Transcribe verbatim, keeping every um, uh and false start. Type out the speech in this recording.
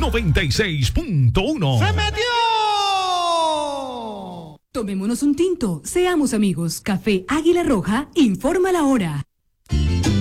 noventa y seis punto uno. ¡Se metió! Tomémonos un tinto, seamos amigos. Café Águila Roja informa la hora.